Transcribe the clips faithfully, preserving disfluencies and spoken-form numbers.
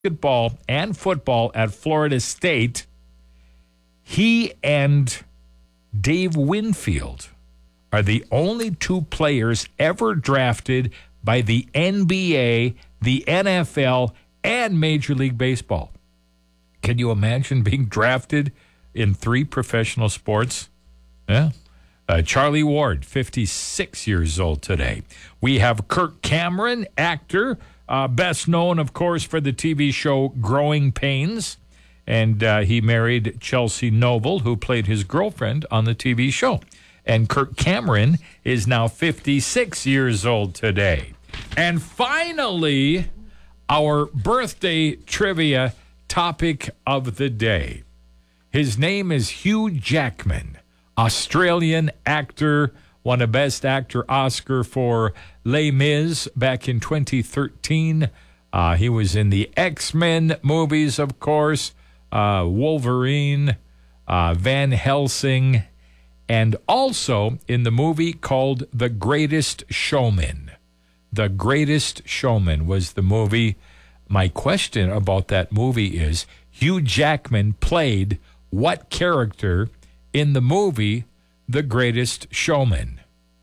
basketball and football at Florida State. He and Dave Winfield are the only two players ever drafted by the N B A, the N F L, and Major League Baseball. Can you imagine being drafted in three professional sports? Yeah. Uh, Charlie Ward, fifty-six years old today. We have Kirk Cameron, actor, uh, best known, of course, for the T V show Growing Pains. And uh, he married Chelsea Noble, who played his girlfriend on the T V show. And Kirk Cameron is now fifty-six years old today. And finally, our birthday trivia topic of the day. His name is Hugh Jackman, Australian actor, won a Best Actor Oscar for Les Mis back in twenty thirteen. Uh, he was in the X-Men movies, of course, uh, Wolverine, uh, Van Helsing, and also in the movie called The Greatest Showman. The Greatest Showman was the movie. My question about that movie is, Hugh Jackman played what character in the movie The Greatest Showman?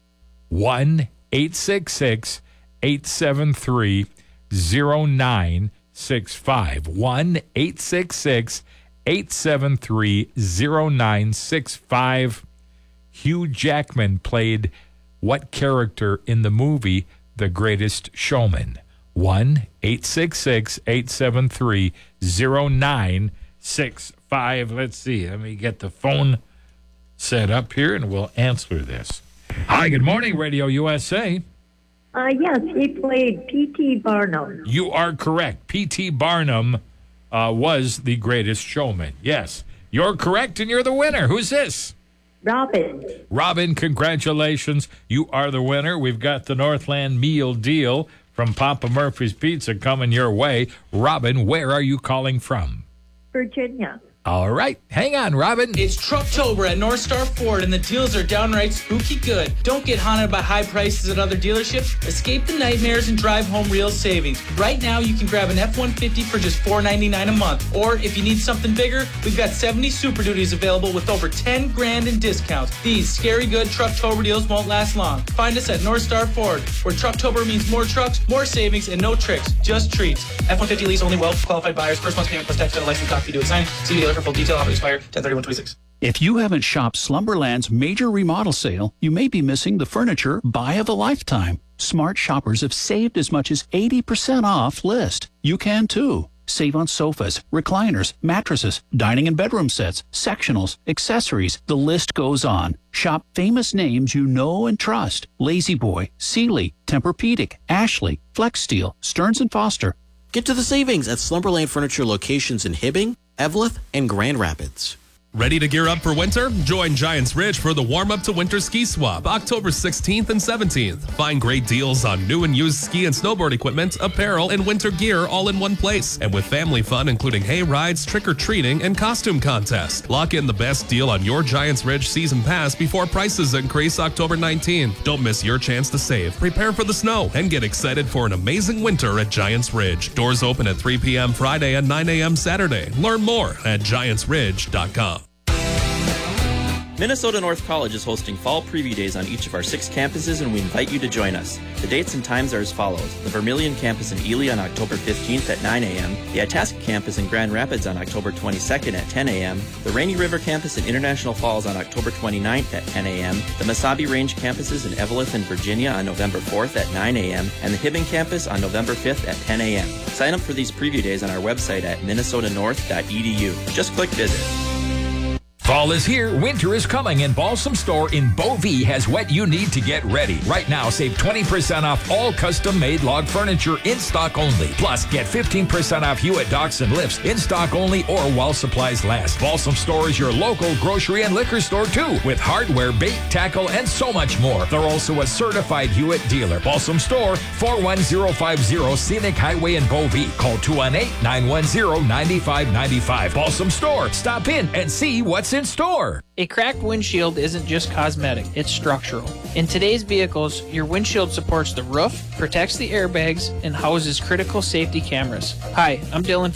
one eight six six, eight seven three, zero nine six five. one eight six six, eight seven three, zero nine six five. Hugh Jackman played what character in the movie The Greatest Showman? one eight six six, eight seven three, zero nine six five. Let's see. Let me get the phone set up here, and we'll answer this. Hi, good morning, Radio U S A. Uh, yes, he played P T Barnum. You are correct. P T Barnum uh, was The Greatest Showman. Yes, you're correct, and you're the winner. Who's this? Robin. Robin, congratulations. You are the winner. We've got the Northland Meal Deal from Papa Murphy's Pizza coming your way. Robin, where are you calling from? Virginia. All right. Hang on, Robin. It's Trucktober at North Star Ford, and the deals are downright spooky good. Don't get haunted by high prices at other dealerships. Escape the nightmares and drive home real savings. Right now, you can grab an F one fifty for just four ninety-nine a month. Or if you need something bigger, we've got seventy Super Duties available with over ten grand in discounts. These scary good Trucktober deals won't last long. Find us at North Star Ford, where Trucktober means more trucks, more savings, and no tricks, just treats. F one fifty lease only well-qualified buyers. First month's payment plus tax, federal license, copy due at sign. See the dealer for full detail. Offer expire ten thirty-one twenty-six. If you haven't shopped Slumberland's major remodel sale, you may be missing the furniture buy of a lifetime. Smart shoppers have saved as much as eighty percent off list. You can too. Save on sofas, recliners, mattresses, dining and bedroom sets, sectionals, accessories. The list goes on. Shop famous names you know and trust. La-Z-Boy, Sealy, Tempur-Pedic, Ashley, Flex Steel, Stearns and Foster. Get to the savings at Slumberland Furniture locations in Hibbing, Eveleth, and Grand Rapids. Ready to gear up for winter? Join Giants Ridge for the warm-up to winter ski swap, October sixteenth and seventeenth. Find great deals on new and used ski and snowboard equipment, apparel, and winter gear all in one place. And with family fun, including hay rides, trick-or-treating, and costume contests. Lock in the best deal on your Giants Ridge season pass before prices increase October nineteenth. Don't miss your chance to save. Prepare for the snow and get excited for an amazing winter at Giants Ridge. Doors open at three p.m. Friday and nine a.m. Saturday. Learn more at giants ridge dot com. Minnesota North College is hosting fall preview days on each of our six campuses, and we invite you to join us. The dates and times are as follows. The Vermilion campus in Ely on October fifteenth at nine a.m., the Itasca campus in Grand Rapids on October twenty-second at ten a.m., the Rainy River campus in International Falls on October twenty-ninth at ten a.m., the Mesabi Range campuses in Eveleth and Virginia on November fourth at nine a.m., and the Hibbing campus on November fifth at ten a.m. Sign up for these preview days on our website at minnesota north dot e d u. Just click visit. Fall is here, winter is coming, and Balsam Store in Beauvais has what you need to get ready. Right now, save twenty percent off all custom-made log furniture in stock only. Plus, get fifteen percent off Hewitt docks and lifts in stock only or while supplies last. Balsam Store is your local grocery and liquor store, too, with hardware, bait, tackle, and so much more. They're also a certified Hewitt dealer. Balsam Store, four one zero five zero Scenic Highway in Beauvais. Call two one eight, nine one zero, nine five nine five. Balsam Store. Stop in and see what's in in store. A cracked windshield isn't just cosmetic, it's structural. In today's vehicles, your windshield supports the roof, protects the airbags, and houses critical safety cameras. Hi, I'm Dylan